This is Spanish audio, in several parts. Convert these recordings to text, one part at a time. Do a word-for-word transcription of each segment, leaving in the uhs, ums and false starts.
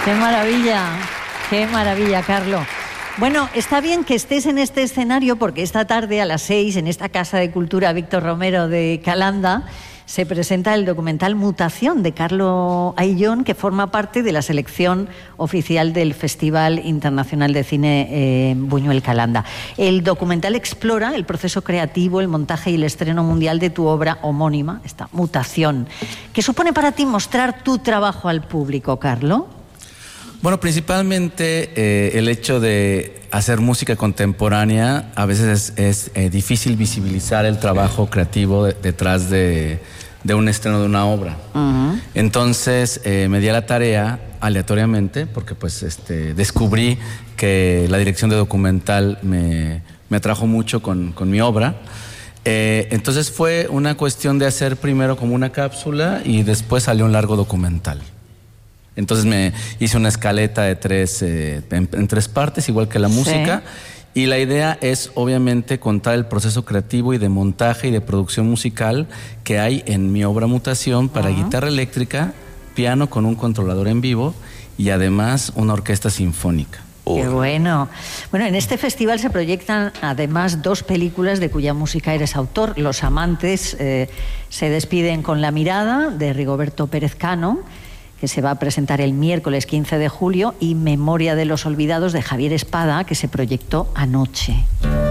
Qué maravilla, qué maravilla, Carlos. Bueno, está bien que estés en este escenario porque esta tarde a las seis en esta Casa de Cultura Víctor Romero de Calanda se presenta el documental Mutación de Carlos Ayllón, que forma parte de la selección oficial del Festival Internacional de Cine eh, Buñuel Calanda. El documental explora el proceso creativo, el montaje y el estreno mundial de tu obra homónima, esta Mutación. ¿Qué supone para ti mostrar tu trabajo al público, Carlos? Bueno, principalmente eh, el hecho de hacer música contemporánea, a veces es, es eh, difícil visibilizar el trabajo creativo de, detrás de, de un estreno de una obra. Uh-huh. Entonces eh, me di a la tarea aleatoriamente, porque pues este, descubrí que la dirección de documental me, me atrajo mucho con, con mi obra. Eh, entonces fue una cuestión de hacer primero como una cápsula y después salió un largo documental. Entonces me hice una escaleta de tres, eh, en, en tres partes, igual que la música. Sí. Y la idea es, obviamente, contar el proceso creativo y de montaje y de producción musical que hay en mi obra Mutación para uh-huh. guitarra eléctrica, piano con un controlador en vivo y además una orquesta sinfónica. Qué bueno. Bueno, en este festival se proyectan además dos películas de cuya música eres autor. Los amantes eh, se despiden con La mirada, de Rigoberto Pérez Cano, que se va a presentar el miércoles quince de julio, y Memoria de los olvidados, de Javier Espada, que se proyectó anoche.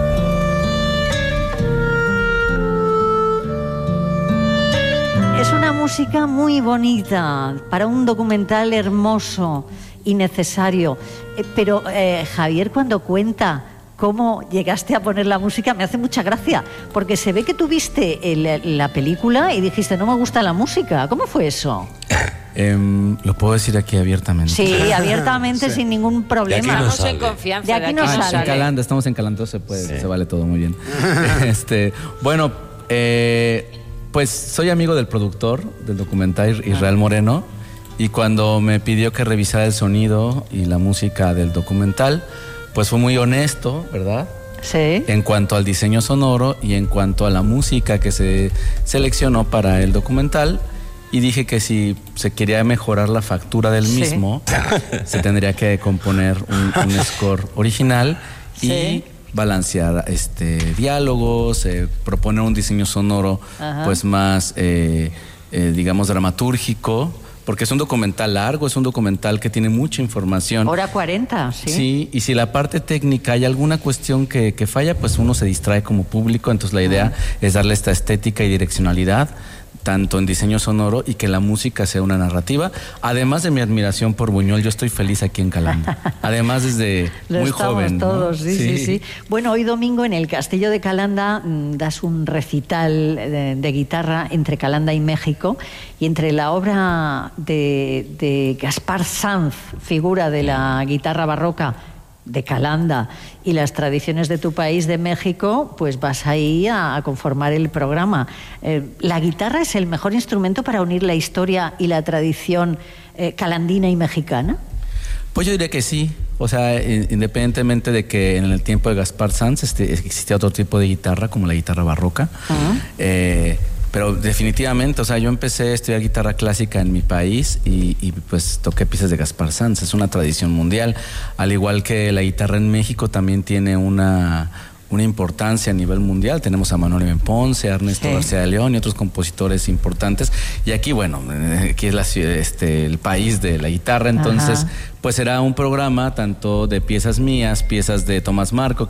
Es una música muy bonita para un documental hermoso y necesario. Eh, pero eh, Javier, cuando cuenta cómo llegaste a poner la música, me hace mucha gracia, porque se ve que tuviste el, la película y dijiste, no me gusta la música. ¿Cómo fue eso? Eh, lo puedo decir aquí abiertamente. Sí, abiertamente, sí. Sin ningún problema. Estamos no en confianza. De aquí, de aquí no ah, sale. En Calanda, estamos en Calanda, se puede, sí. Se vale todo muy bien. este, bueno, eh, pues soy amigo del productor del documental, Israel Moreno, y cuando me pidió que revisara el sonido y la música del documental, pues fue muy honesto, ¿verdad? Sí. En cuanto al diseño sonoro y en cuanto a la música que se seleccionó para el documental. Y dije que si se quería mejorar la factura del sí. mismo, se tendría que componer un, un score original y sí. balancear este, diálogos, eh, proponer un diseño sonoro Ajá. pues más, eh, eh, digamos, dramatúrgico. Porque es un documental largo, es un documental que tiene mucha información. Hora cuarenta, sí. Sí, y si la parte técnica hay alguna cuestión que, que falla, pues uno se distrae como público. Entonces la idea uh-huh. es darle esta estética y direccionalidad, tanto en diseño sonoro y que la música sea una narrativa. Además de mi admiración por Buñuel, yo estoy feliz aquí en Calanda. Además desde muy joven. Todos, ¿no? sí, sí, sí, sí. Bueno, hoy domingo en el Castillo de Calanda mmm, das un recital de, de guitarra entre Calanda y México, y entre la obra de, de Gaspar Sanz, figura de la guitarra barroca de Calanda, y las tradiciones de tu país, de México, pues vas ahí a, a conformar el programa. Eh, ¿La guitarra es el mejor instrumento para unir la historia y la tradición eh, calandina y mexicana? Pues yo diría que sí. O sea, independientemente de que en el tiempo de Gaspar Sanz este, existía otro tipo de guitarra, como la guitarra barroca. Uh-huh. eh, Pero definitivamente, o sea, yo empecé a estudiar guitarra clásica en mi país y, y pues toqué piezas de Gaspar Sanz. Es una tradición mundial. Al igual que la guitarra en México también tiene una, una importancia a nivel mundial. Tenemos a Manuel M. Ponce, a Ernesto sí. García de León y otros compositores importantes. Y aquí, bueno, aquí es la, este, el país de la guitarra. Entonces, Ajá. pues será un programa tanto de piezas mías, piezas de Tomás Marco, que